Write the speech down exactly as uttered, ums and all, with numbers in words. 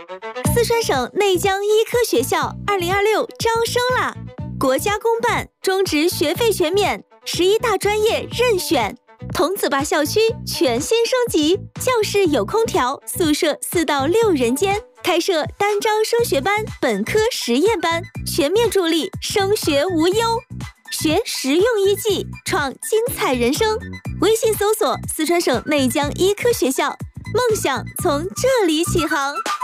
四川省内江医科学校二零二六招生啦！国家公办，中职学费全免，十一大专业任选。桐梓坝校区全新升级，教室有空调，宿舍四到六人间，开设单招升学班、本科实验班，全面助力升学无忧。学实用医技，创精彩人生。微信搜索四川省内江医科学校，梦想从这里起航。